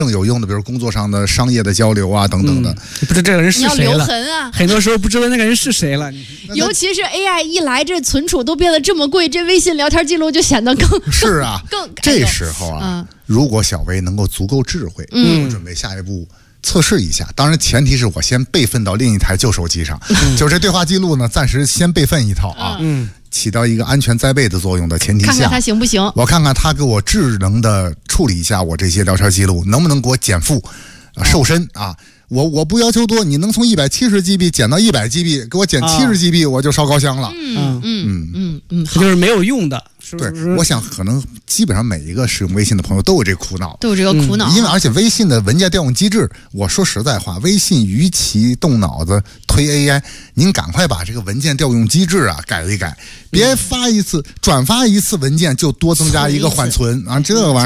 更有用的，比如工作上的商业的交流啊等等的。 不知这个人是谁了， 你要留痕啊。 很多时候不知道那个人是谁了。 尤其是 AI 一来，这存储都变得这么贵，这微信聊天记录就显得更是啊， 更这时候啊，如果小薇能够足够智慧，我准备下一步测试一下。当然前提是我先备份到另一台旧手机上，就这对话记录呢，暂时先备份一套啊，起到一个安全栽备的作用的前提下， 看看他行不行。 我看看他给我智能的处理一下我这些聊天记录，能不能给我减负、瘦身啊？我不要求多，你能从170GB 减到100GB，给我减70GB，我就烧高香了。 这就是没有用的。 对，我想可能基本上每一个使用微信的朋友都有这苦恼， 都有这个苦恼。 因为而且微信的文件调用机制，我说实在话，微信与其动脑子推 AI， 您赶快把这个文件调用机制啊改一改，别转发一次文件就多增加一个缓存啊，这玩意儿。